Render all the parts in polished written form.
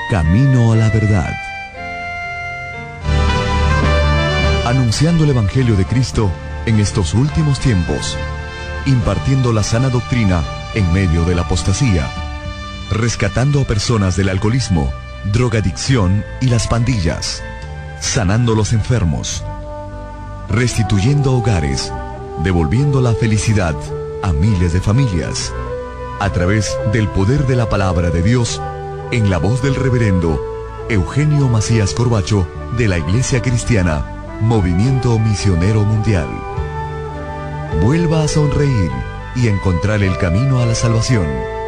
Camino a la verdad. Anunciando el Evangelio de Cristo en estos últimos tiempos, impartiendo la sana doctrina en medio de la apostasía, rescatando a personas del alcoholismo, drogadicción y las pandillas, sanando los enfermos, restituyendo hogares, devolviendo la felicidad a miles de familias, a través del poder de la palabra de Dios, en la voz del reverendo Eugenio Macías Corbacho, de la Iglesia Cristiana Movimiento Misionero Mundial. Vuelva a sonreír y encontrar el camino a la salvación.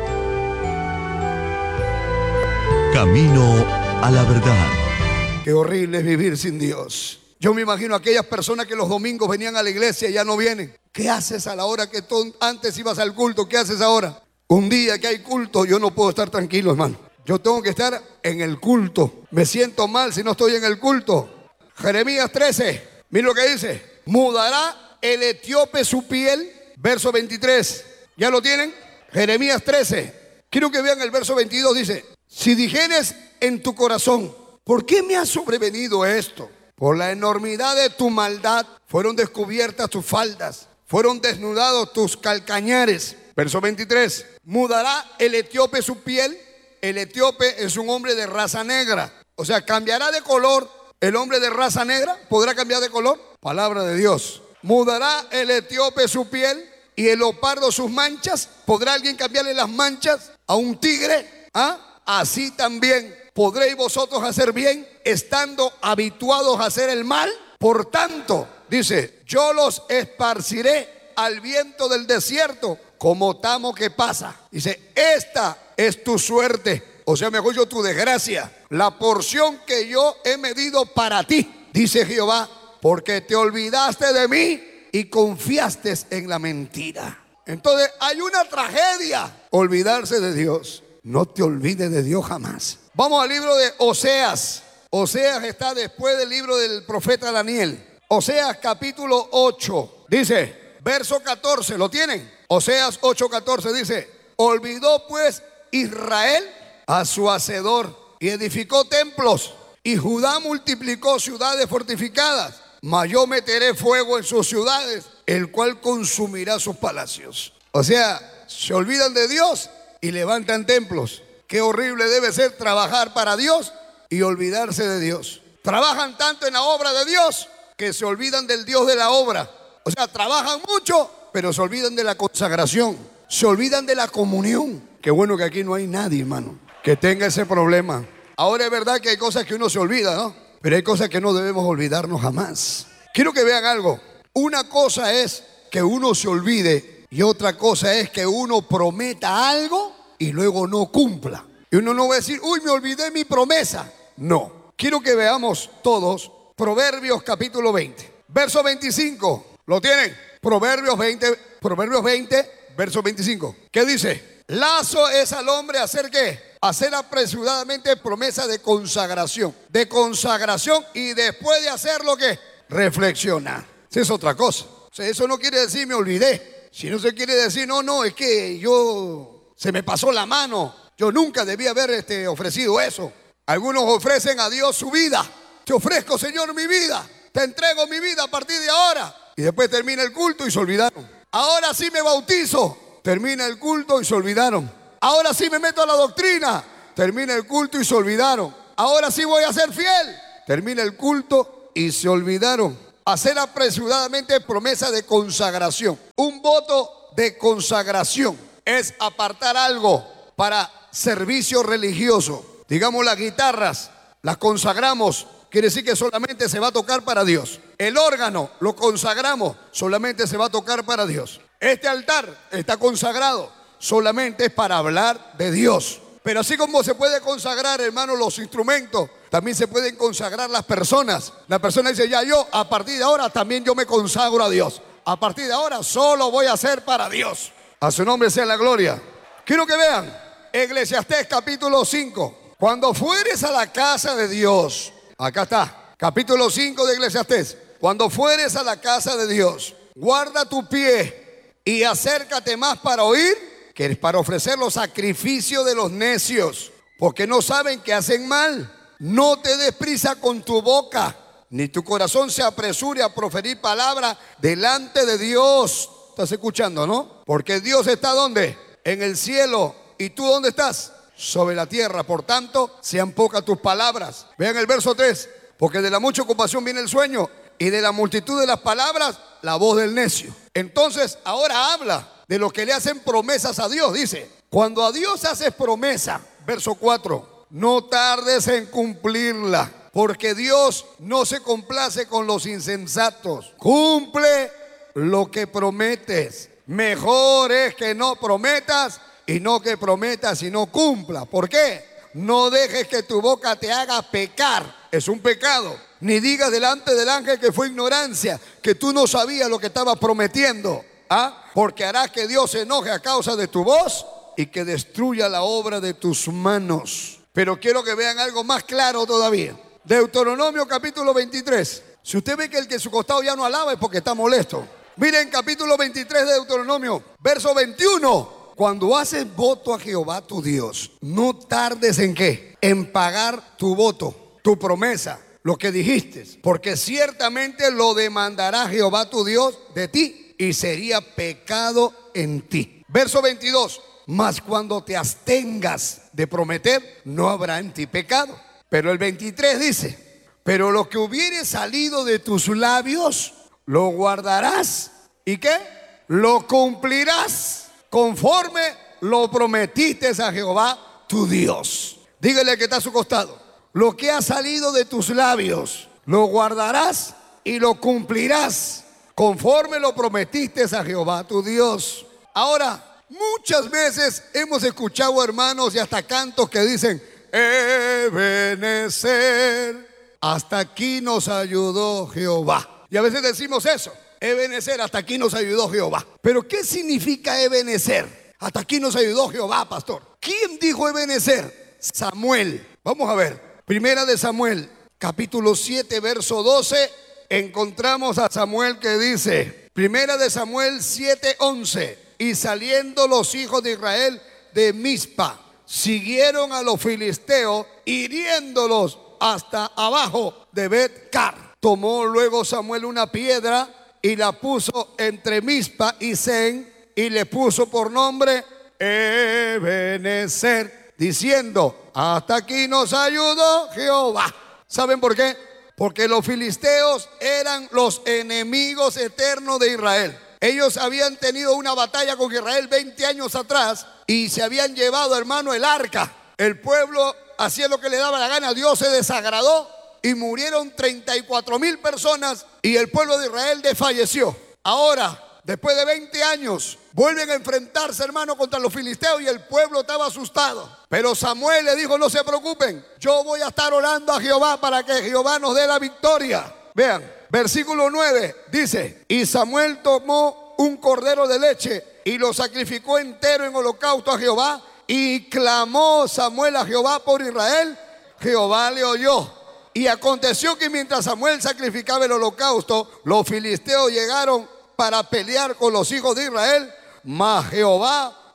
Camino a la verdad. Qué horrible es vivir sin Dios. Yo me imagino a aquellas personas que los domingos venían a la iglesia y ya no vienen. ¿Qué haces a la hora que tú antes ibas al culto? ¿Qué haces ahora? Un día que hay culto, yo no puedo estar tranquilo, hermano. Yo tengo que estar en el culto. Me siento mal si no estoy en el culto. Jeremías 13, miren lo que dice. Mudará el etíope su piel. Verso 23. ¿Ya lo tienen? Jeremías 13. Quiero que vean el verso 22. Dice: si dijeres en tu corazón, ¿por qué me ha sobrevenido esto? Por la enormidad de tu maldad fueron descubiertas tus faldas, fueron desnudados tus calcañares. Verso 23. Mudará el etíope su piel. El etíope es un hombre de raza negra. O sea, ¿cambiará de color el hombre de raza negra? ¿Podrá cambiar de color? Palabra de Dios. Mudará el etíope su piel y el leopardo sus manchas. ¿Podrá alguien cambiarle las manchas a un tigre? Así también podréis vosotros hacer bien, estando habituados a hacer el mal. Por tanto, dice, yo los esparciré al viento del desierto como tamo que pasa. Dice, esta es tu suerte, o sea, mejor yo tu desgracia, la porción que yo he medido para ti, dice Jehová, porque te olvidaste de mí y confiaste en la mentira. Entonces hay una tragedia, olvidarse de Dios. No te olvides de Dios jamás. Vamos al libro de Oseas. Oseas está después del libro del profeta Daniel. Oseas capítulo 8, dice, verso 14, ¿lo tienen? Oseas 8:14 dice: olvidó pues Israel a su hacedor y edificó templos, y Judá multiplicó ciudades fortificadas, mas yo meteré fuego en sus ciudades, el cual consumirá sus palacios. O sea, se olvidan de Dios y levantan templos. Qué horrible debe ser trabajar para Dios y olvidarse de Dios. Trabajan tanto en la obra de Dios que se olvidan del Dios de la obra. O sea, trabajan mucho, pero se olvidan de la consagración, se olvidan de la comunión. Qué bueno que aquí no hay nadie, hermano, que tenga ese problema. Ahora es verdad que hay cosas que uno se olvida, ¿no? Pero hay cosas que no debemos olvidarnos jamás. Quiero que vean algo. Una cosa es que uno se olvide y otra cosa es que uno prometa algo y luego no cumpla. Y uno no va a decir, uy, me olvidé mi promesa. No. Quiero que veamos todos Proverbios capítulo 20, verso 25. ¿Lo tienen? Proverbios 20, verso 25. ¿Qué dice? Lazo es al hombre hacer ¿qué? Hacer apresuradamente promesa de consagración. De consagración, y después de hacerlo ¿qué? Reflexionar. Esa es otra cosa. O sea, eso no quiere decir me olvidé. Si no se quiere decir, no, es que se me pasó la mano. Yo nunca debía haber ofrecido eso. Algunos ofrecen a Dios su vida. Te ofrezco, Señor, mi vida. Te entrego mi vida a partir de ahora. Y después termina el culto y se olvidaron. Ahora sí me bautizo. Termina el culto y se olvidaron. Ahora sí me meto a la doctrina. Termina el culto y se olvidaron. Ahora sí voy a ser fiel. Termina el culto y se olvidaron. Hacer apresuradamente promesa de consagración. Un voto de consagración es apartar algo para servicio religioso. Digamos, las guitarras las consagramos. Quiere decir que solamente se va a tocar para Dios. El órgano lo consagramos, solamente se va a tocar para Dios. Este altar está consagrado, solamente es para hablar de Dios. Pero así como se puede consagrar, hermano, los instrumentos, también se pueden consagrar las personas. La persona dice, ya yo, a partir de ahora también yo me consagro a Dios. A partir de ahora solo voy a hacer para Dios. A su nombre sea la gloria. Quiero que vean, Eclesiastés capítulo 5. Cuando fueres a la casa de Dios, acá está, capítulo 5 de Eclesiastés. Cuando fueres a la casa de Dios, guarda tu pie y acércate más para oír que es para ofrecer los sacrificios de los necios, Porque no saben que hacen mal. No te des prisa con tu boca, ni tu corazón se apresure a proferir palabra delante de Dios. ¿Estás escuchando, no? Porque Dios está ¿dónde? En el cielo. ¿Y tú dónde estás? Sobre la tierra. Por tanto, sean pocas tus palabras. Vean el verso 3. Porque de la mucha ocupación viene el sueño, y de la multitud de las palabras, la voz del necio. Entonces, ahora habla de lo que le hacen promesas a Dios. Dice, cuando a Dios haces promesa, verso 4, no tardes en cumplirla, porque Dios no se complace con los insensatos. Cumple lo que prometes. Mejor es que no prometas y no que prometas y no cumpla. ¿Por qué? No dejes que tu boca te haga pecar. Es un pecado. Ni digas delante del ángel que fue ignorancia, que tú no sabías lo que estabas prometiendo. Porque harás que Dios se enoje a causa de tu voz y que destruya la obra de tus manos. Pero quiero que vean algo más claro todavía. Deuteronomio capítulo 23. Si usted ve que el que a su costado ya no alaba es porque está molesto. Miren capítulo 23 de Deuteronomio, verso 21. Cuando haces voto a Jehová tu Dios, no tardes en ¿qué? En pagar tu voto, tu promesa, lo que dijiste, porque ciertamente lo demandará Jehová tu Dios de ti y sería pecado en ti. Verso 22. Mas cuando te abstengas de prometer, no habrá en ti pecado. Pero el 23 dice, pero lo que hubiere salido de tus labios, lo guardarás. ¿Y qué? Lo cumplirás conforme lo prometiste a Jehová tu Dios. Dígale que está a su costado, lo que ha salido de tus labios, lo guardarás y lo cumplirás conforme lo prometiste a Jehová tu Dios. Ahora, muchas veces hemos escuchado hermanos y hasta cantos que dicen, Ebenecer, hasta aquí nos ayudó Jehová. Y a veces decimos eso, Ebenecer, hasta aquí nos ayudó Jehová. Pero ¿qué significa Ebenecer? Hasta aquí nos ayudó Jehová, pastor. ¿Quién dijo Ebenecer? Samuel. Vamos a ver, primera de Samuel, capítulo 7, verso 12. Encontramos a Samuel que dice, primera de Samuel 7, 11. Y saliendo los hijos de Israel de Mizpa, siguieron a los filisteos, hiriéndolos hasta abajo de Bet-car. Tomó luego Samuel una piedra y la puso entre Mizpa y Sen, y le puso por nombre Ebenecer, diciendo, hasta aquí nos ayudó Jehová. ¿Saben por qué? Porque los filisteos eran los enemigos eternos de Israel. Ellos habían tenido una batalla con Israel 20 años atrás y se habían llevado, hermano, el arca. El pueblo hacía lo que le daba la gana. Dios se desagradó y murieron 34,000 personas y el pueblo de Israel desfalleció. Ahora, después de 20 años, vuelven a enfrentarse, hermano, contra los filisteos y el pueblo estaba asustado. Pero Samuel le dijo, no se preocupen, yo voy a estar orando a Jehová para que Jehová nos dé la victoria. Vean, versículo 9 dice, y Samuel tomó un cordero de leche y lo sacrificó entero en holocausto a Jehová, y clamó Samuel a Jehová por Israel. Jehová le oyó. Y aconteció que mientras Samuel sacrificaba el holocausto, los filisteos llegaron para pelear con los hijos de Israel, mas Jehová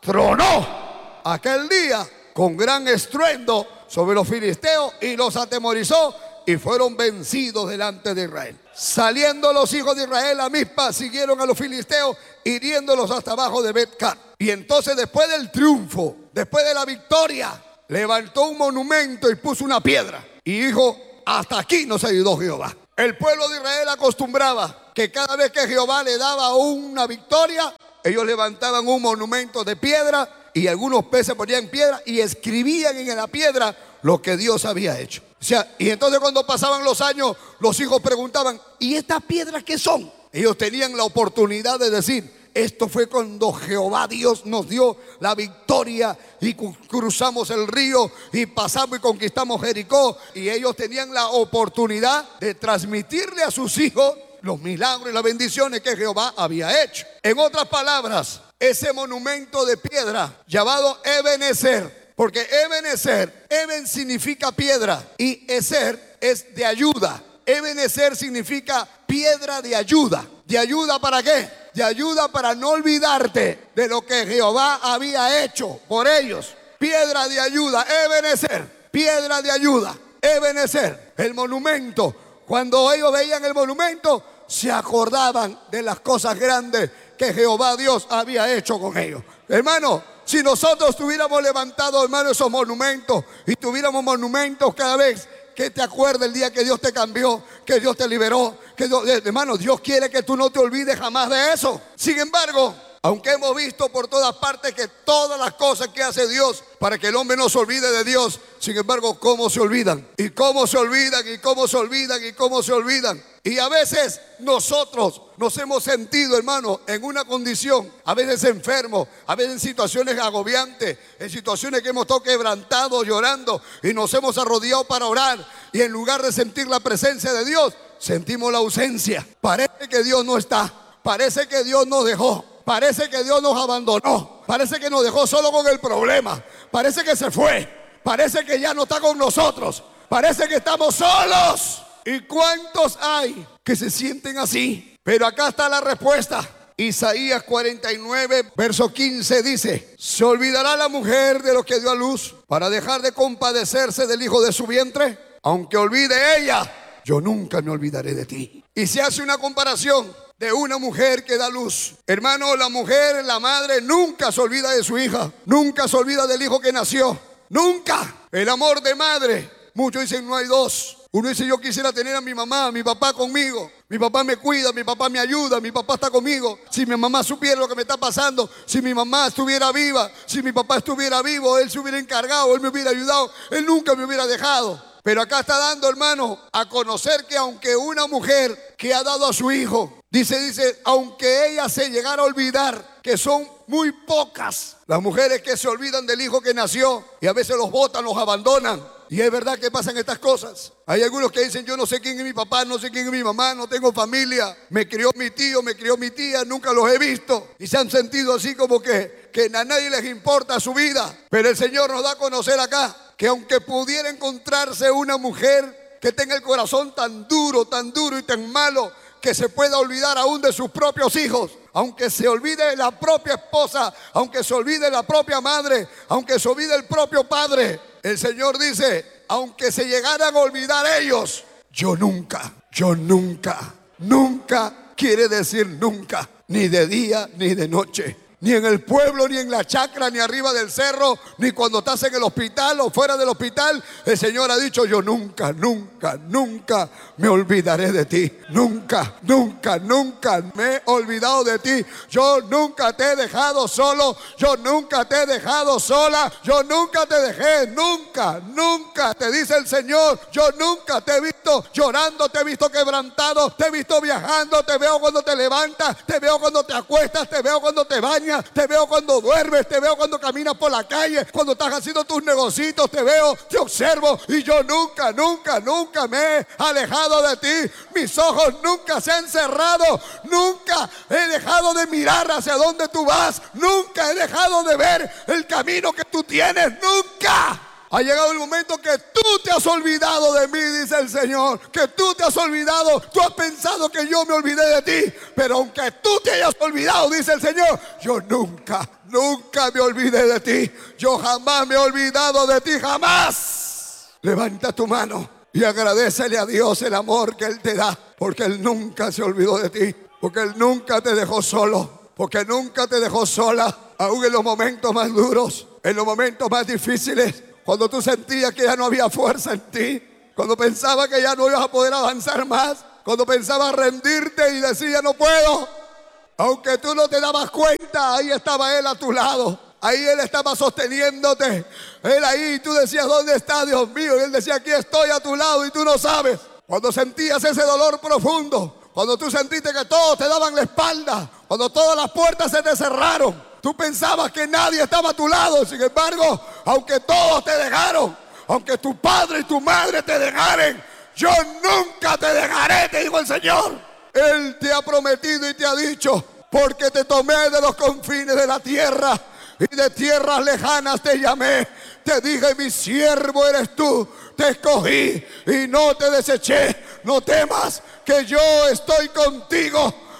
tronó aquel día con gran estruendo sobre los filisteos y los atemorizó, y fueron vencidos delante de Israel. Saliendo los hijos de Israel a Mizpa, siguieron a los filisteos, hiriéndolos hasta abajo de Bet-car. Y entonces, después del triunfo, después de la victoria, levantó un monumento y puso una piedra y dijo, hasta aquí nos ayudó Jehová. El pueblo de Israel acostumbraba que cada vez que Jehová le daba una victoria, ellos levantaban un monumento de piedra y algunos peces ponían piedra y escribían en la piedra lo que Dios había hecho. O sea, y entonces cuando pasaban los años, los hijos preguntaban, ¿y estas piedras qué son? Ellos tenían la oportunidad de decir, esto fue cuando Jehová Dios nos dio la victoria y cruzamos el río y pasamos y conquistamos Jericó. Y ellos tenían la oportunidad de transmitirle a sus hijos los milagros y las bendiciones que Jehová había hecho. En otras palabras, ese monumento de piedra llamado Ebenecer, porque Ebenecer, Eben significa piedra y Ezer es de ayuda. Ebenecer significa piedra de ayuda. ¿De ayuda para qué? De ayuda para no olvidarte de lo que Jehová había hecho por ellos. piedra de ayuda, Ebenezer, piedra de ayuda, Ebenezer. El monumento, cuando ellos veían el monumento, se acordaban de las cosas grandes que Jehová Dios había hecho con ellos. Hermano, si nosotros tuviéramos levantado, hermano, esos monumentos y tuviéramos monumentos cada vez que te acuerdes el día que Dios te cambió, que Dios te liberó, que Dios, hermano, Dios quiere que tú no te olvides jamás de eso. Sin embargo, aunque hemos visto por todas partes que todas las cosas que hace Dios para que el hombre no se olvide de Dios, sin embargo, ¿cómo se olvidan? Y cómo se olvidan, y cómo se olvidan, y cómo se olvidan. Y a veces nosotros nos hemos sentido, hermano, en una condición, a veces enfermos, a veces en situaciones agobiantes, en situaciones que hemos estado quebrantados, llorando, y nos hemos arrodillado para orar, y en lugar de sentir la presencia de Dios, sentimos la ausencia. Parece que Dios no está, parece que Dios nos dejó, parece que Dios nos abandonó, parece que nos dejó solo con el problema, parece que se fue, parece que ya no está con nosotros, parece que estamos solos. ¿Y cuántos hay que se sienten así? Pero acá está la respuesta. Isaías 49, verso 15 dice: ¿se olvidará la mujer de lo que dio a luz para dejar de compadecerse del hijo de su vientre? Aunque olvide ella, yo nunca me olvidaré de ti. Y se hace una comparación de una mujer que da luz. Hermano, la mujer, la madre, nunca se olvida de su hija, nunca se olvida del hijo que nació, nunca. El amor de madre, muchos dicen no hay dos. Uno dice, yo quisiera tener a mi mamá, a mi papá conmigo. Mi papá me cuida, mi papá me ayuda, mi papá está conmigo. Si mi mamá supiera lo que me está pasando, si mi mamá estuviera viva, si mi papá estuviera vivo, él se hubiera encargado, él me hubiera ayudado, él nunca me hubiera dejado. Pero acá está dando, hermano, a conocer que aunque una mujer que ha dado a su hijo, dice, aunque ella se llegara a olvidar, que son muy pocas las mujeres que se olvidan del hijo que nació y a veces los botan, los abandonan. Y es verdad que pasan estas cosas. Hay algunos que dicen, yo no sé quién es mi papá, no sé quién es mi mamá, no tengo familia, me crió mi tío, me crió mi tía, nunca los he visto. Y se han sentido así como que a nadie les importa su vida. Pero el Señor nos da a conocer acá que aunque pudiera encontrarse una mujer que tenga el corazón tan duro y tan malo, que se pueda olvidar aún de sus propios hijos, aunque se olvide la propia esposa, aunque se olvide la propia madre, aunque se olvide el propio padre, el Señor dice, aunque se llegaran a olvidar ellos, yo nunca quiere decir nunca, ni de día ni de noche. Ni en el pueblo, ni en la chacra, ni arriba del cerro, ni cuando estás en el hospital o fuera del hospital. El Señor ha dicho, yo nunca me olvidaré de ti. Nunca me he olvidado de ti. Yo nunca te he dejado solo. Yo nunca te he dejado sola. Yo nunca te dejé. Nunca te dice el Señor. Yo nunca te he visto llorando, te he visto quebrantado, te he visto viajando, te veo cuando te levantas, te veo cuando te acuestas, te veo cuando te bañas, te veo cuando duermes, te veo cuando caminas por la calle, cuando estás haciendo tus negocios, te veo, te observo, y yo nunca me he alejado de ti. Mis ojos nunca se han cerrado, nunca he dejado de mirar hacia donde tú vas, nunca he dejado de ver el camino que tú tienes, nunca. Ha llegado el momento que tú te has olvidado de mí, dice el Señor. Que tú te has olvidado. Tú has pensado que yo me olvidé de ti. Pero aunque tú te hayas olvidado, dice el Señor, yo nunca me olvidé de ti. Yo jamás me he olvidado de ti, jamás. Levanta tu mano y agradécele a Dios el amor que Él te da. Porque Él nunca se olvidó de ti. Porque Él nunca te dejó solo. Porque nunca te dejó sola. Aún en los momentos más duros, en los momentos más difíciles. Cuando tú sentías que ya no había fuerza en ti, cuando pensabas que ya no ibas a poder avanzar más, cuando pensabas rendirte y decías no puedo, aunque tú no te dabas cuenta, ahí estaba Él a tu lado, ahí Él estaba sosteniéndote, Él ahí, tú decías ¿dónde está Dios mío? Y Él decía aquí estoy a tu lado y tú no sabes. Cuando sentías ese dolor profundo, cuando tú sentiste que todos te daban la espalda, cuando todas las puertas se te cerraron, tú pensabas que nadie estaba a tu lado. Sin embargo, aunque todos te dejaron, aunque tu padre y tu madre te dejaren, yo nunca te dejaré, te dijo el Señor. Él te ha prometido y te ha dicho, porque te tomé de los confines de la tierra y de tierras lejanas te llamé. Te dije, mi siervo eres tú, te escogí y no te deseché. No temas, que yo estoy contigo.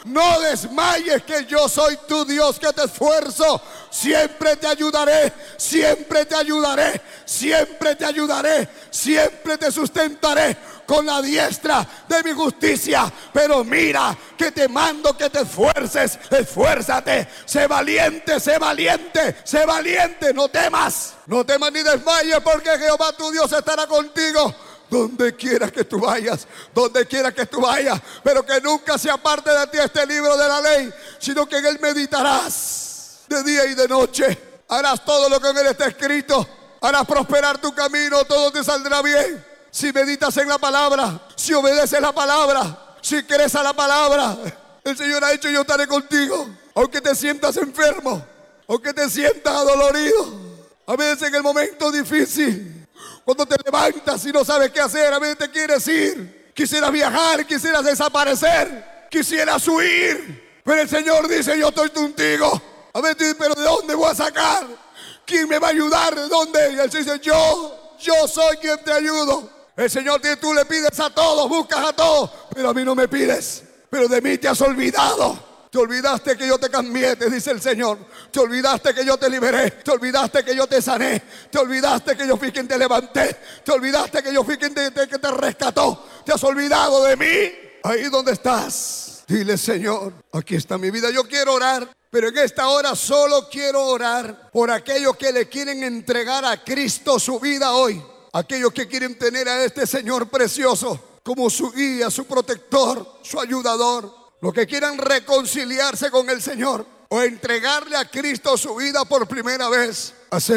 No desmayes, que yo soy tu Dios que te esfuerzo. Siempre te ayudaré, siempre te ayudaré, siempre te ayudaré, siempre te sustentaré con la diestra de mi justicia. Pero mira que te mando que te esfuerces, esfuérzate, sé valiente, sé valiente, sé valiente, no temas ni desmayes, porque Jehová tu Dios estará contigo donde quiera que tú vayas, donde quiera que tú vayas. Pero que nunca se aparte de ti este libro de la ley, sino que en él meditarás de día y de noche. Harás todo lo que en él está escrito, harás prosperar tu camino, todo te saldrá bien. Si meditas en la palabra, si obedeces la palabra, si crees a la palabra, el Señor ha dicho: yo estaré contigo. Aunque te sientas enfermo, aunque te sientas adolorido, a veces en el momento difícil, cuando te levantas y no sabes qué hacer, a veces te quieres ir, quisieras viajar, quisieras desaparecer, quisieras huir, pero el Señor dice: yo estoy contigo. A veces dices: pero ¿de dónde voy a sacar? ¿Quién me va a ayudar? ¿De dónde? Y él dice: yo soy quien te ayudo. El Señor dice: tú le pides a todos, buscas a todos, pero a mí no me pides. Pero de mí te has olvidado. Te olvidaste que yo te cambié, te dice el Señor. Te olvidaste que yo te liberé. Te olvidaste que yo te sané. Te olvidaste que yo fui quien te levanté. Te olvidaste que yo fui quien te rescató. Te has olvidado de mí. Ahí donde estás, dile: Señor, aquí está mi vida. Yo quiero orar, pero en esta hora solo quiero orar por aquellos que le quieren entregar a Cristo su vida hoy. Aquellos que quieren tener a este Señor precioso como su guía, su protector, su ayudador. Los que quieran reconciliarse con el Señor o entregarle a Cristo su vida por primera vez,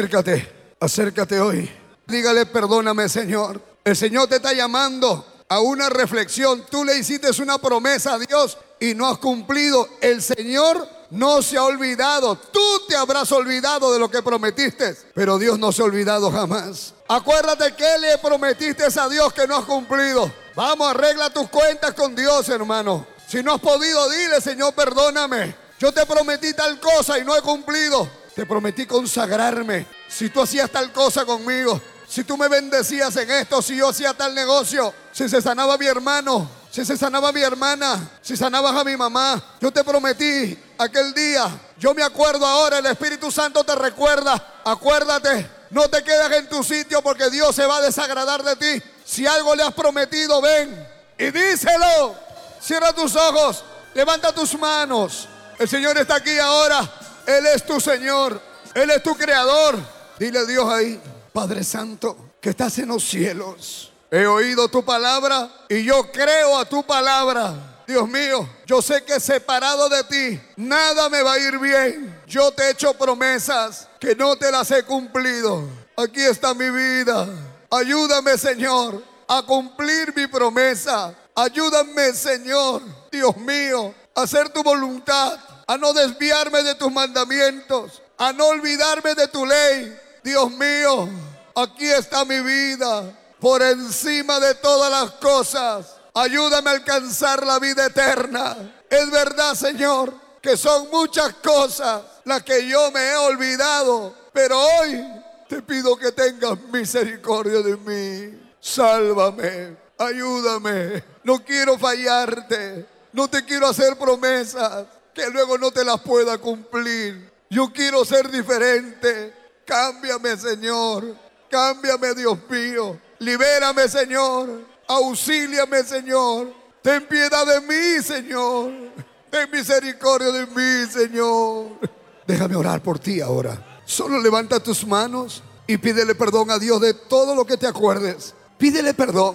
acércate hoy. Dígale: perdóname, Señor. El Señor te está llamando a una reflexión. Tú le hiciste una promesa a Dios y no has cumplido. El Señor no se ha olvidado. Tú te habrás olvidado de lo que prometiste, pero Dios no se ha olvidado jamás. Acuérdate que le prometiste a Dios que no has cumplido. Vamos, arregla tus cuentas con Dios, hermano. Si no has podido, dile: Señor, perdóname. Yo te prometí tal cosa y no he cumplido. Te prometí consagrarme. Si tú hacías tal cosa conmigo, si tú me bendecías en esto, si yo hacía tal negocio, si se sanaba mi hermano, si se sanaba mi hermana, si sanabas a mi mamá, yo te prometí aquel día. Yo me acuerdo ahora, el Espíritu Santo te recuerda. Acuérdate, no te quedas en tu sitio, porque Dios se va a desagradar de ti. Si algo le has prometido, ven y díselo. Cierra tus ojos, levanta tus manos. El Señor está aquí ahora. Él es tu Señor, Él es tu Creador. Dile a Dios ahí: Padre Santo, que estás en los cielos, he oído tu palabra y yo creo a tu palabra. Dios mío, yo sé que separado de ti nada me va a ir bien. Yo te he hecho promesas que no te las he cumplido. Aquí está mi vida. Ayúdame, Señor, a cumplir mi promesa. Ayúdame, Señor, Dios mío, a hacer tu voluntad, a no desviarme de tus mandamientos, a no olvidarme de tu ley. Dios mío, aquí está mi vida, por encima de todas las cosas. Ayúdame a alcanzar la vida eterna. Es verdad, Señor, que son muchas cosas las que yo me he olvidado, pero hoy te pido que tengas misericordia de mí. Sálvame, ayúdame. No quiero fallarte, no te quiero hacer promesas que luego no te las pueda cumplir. Yo quiero ser diferente. Cámbiame, Señor. Cámbiame, Dios mío. Libérame, Señor. Auxíliame, Señor. Ten piedad de mí, Señor. Ten misericordia de mí, Señor. Déjame orar por ti ahora. Solo levanta tus manos y pídele perdón a Dios de todo lo que te acuerdes. Pídele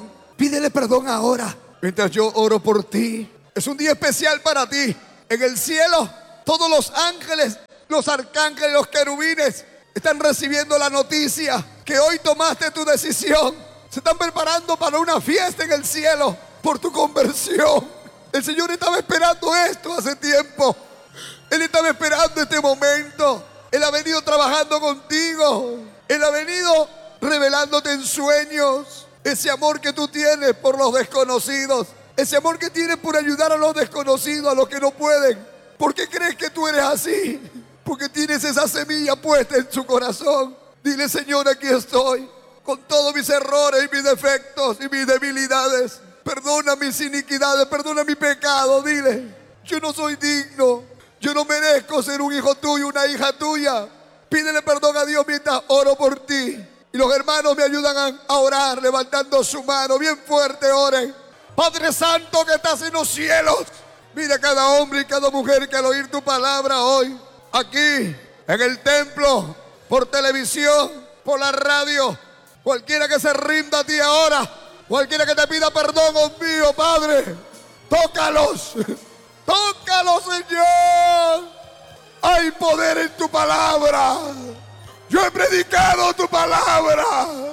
perdón ahora. Mientras yo oro por ti. Es un día especial para ti. En el cielo, todos los ángeles, los arcángeles, los querubines están recibiendo la noticia que hoy tomaste tu decisión. Se están preparando para una fiesta en el cielo por tu conversión. El Señor estaba esperando esto hace tiempo. Él estaba esperando este momento. Él ha venido trabajando contigo. Él ha venido revelándote en sueños ese amor que tú tienes por los desconocidos. Ese amor que tienes por ayudar a los desconocidos, a los que no pueden. ¿Por qué crees que tú eres así? Porque tienes esa semilla puesta en su corazón. Dile: Señor, aquí estoy, con todos mis errores y mis defectos y mis debilidades. Perdona mis iniquidades, perdona mi pecado. Dile: Yo no soy digno. Yo no merezco ser un hijo tuyo, una hija tuya. Pídele perdón a Dios mientras oro por ti. Y los hermanos me ayudan a orar, levantando su mano. Bien fuerte oren. Padre Santo que estás en los cielos. Mira cada hombre y cada mujer que al oír tu palabra hoy, aquí, en el templo, por televisión, por la radio, cualquiera que se rinda a ti ahora, cualquiera que te pida perdón, oh mío, Padre, tócalos, tócalos, Señor. Hay poder en tu palabra. Yo he predicado tu palabra.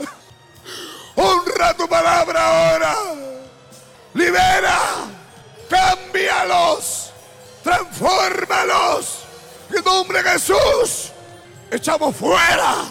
Honra tu palabra ahora. Libera, cámbialos, transfórmalos. En nombre de Jesús, echamos fuera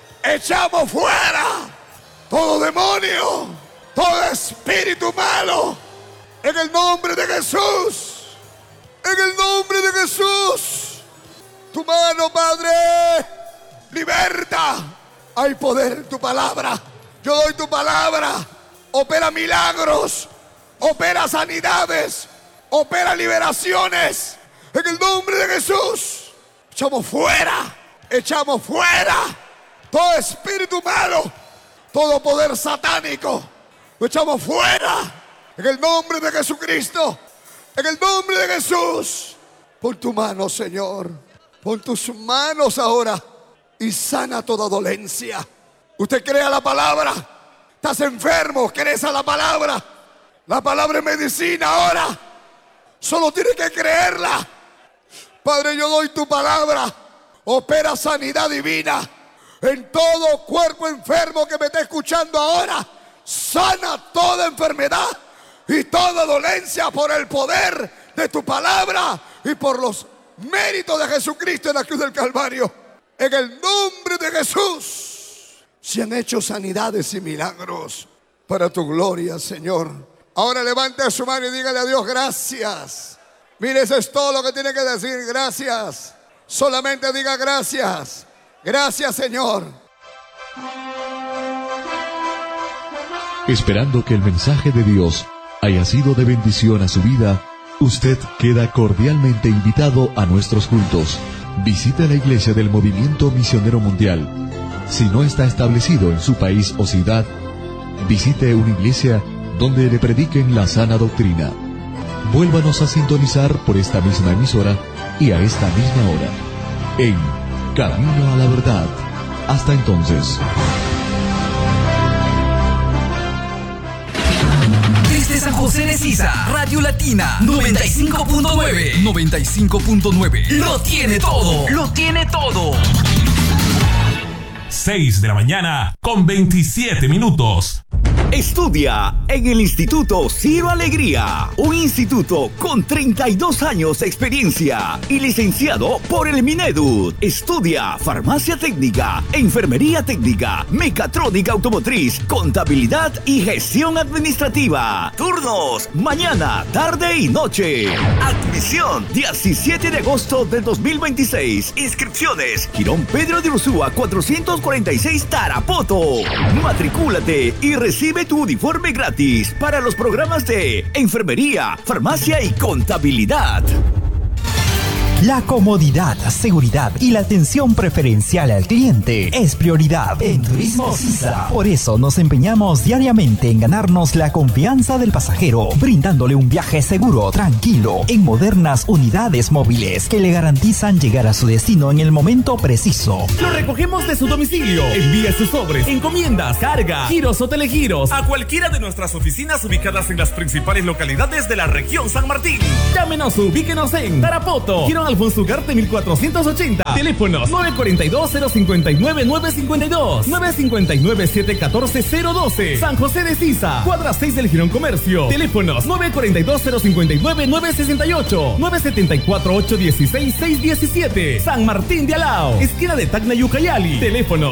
todo demonio, todo espíritu malo. En el nombre de Jesús, en el nombre de Jesús. Tu mano, Padre, liberta. Hay poder en tu palabra. Yo doy tu palabra. Opera milagros, opera sanidades, opera liberaciones. En el nombre de Jesús, echamos fuera todo espíritu malo, todo poder satánico. Lo echamos fuera. En el nombre de Jesucristo, en el nombre de Jesús. Pon tu mano, Señor. Pon tus manos ahora y sana toda dolencia. Usted cree a la palabra. Estás enfermo, crees a la palabra. La palabra es medicina ahora. Solo tienes que creerla. Padre, yo doy tu palabra. Opera sanidad divina en todo cuerpo enfermo que me está escuchando ahora. Sana toda enfermedad y toda dolencia por el poder de tu palabra y por los méritos de Jesucristo en la cruz del Calvario. En el nombre de Jesús se han hecho sanidades y milagros para tu gloria, Señor. Ahora levante su mano y dígale a Dios gracias. Mire, eso es todo lo que tiene que decir. Gracias. Solamente diga gracias. Gracias, Señor. Esperando que el mensaje de Dios haya sido de bendición a su vida, usted queda cordialmente invitado a nuestros cultos. Visite la iglesia del Movimiento Misionero Mundial. Si no está establecido en su país o ciudad, visite una iglesia donde le prediquen la sana doctrina. Vuélvanos a sintonizar por esta misma emisora y a esta misma hora, en Camino a la Verdad. Hasta entonces. Desde San José de Sisa, Radio Latina 95.9. 95.9. Lo tiene todo. Lo tiene todo. 6 de la mañana con 27 minutos. Estudia en el Instituto Ciro Alegría, un instituto con 32 años de experiencia y licenciado por el Minedu. Estudia farmacia técnica, enfermería técnica, mecatrónica automotriz, contabilidad y gestión administrativa. Turnos mañana, tarde y noche. Admisión 17 de agosto del 2026. Inscripciones Girón Pedro de Ursúa 446 Tarapoto. Matricúlate y recibe tu uniforme gratis para los programas de enfermería, farmacia y contabilidad. La comodidad, seguridad y la atención preferencial al cliente es prioridad en Turismo Sisa. Por eso nos empeñamos diariamente en ganarnos la confianza del pasajero, brindándole un viaje seguro, tranquilo, en modernas unidades móviles que le garantizan llegar a su destino en el momento preciso. Lo recogemos de su domicilio. Envíe sus sobres, encomiendas, carga, giros o telegiros a cualquiera de nuestras oficinas ubicadas en las principales localidades de la región San Martín. Llámenos o ubíquenos en Tarapoto, Girón Alfonso Ugarte 1480. Teléfonos 942-059-952, 959-714-012. San José de Sisa, cuadra 6 del Girón Comercio. Teléfonos 942-059-968, 974-816-617. San Martín de Alao, esquina de Tacna y Ucayali. Teléfono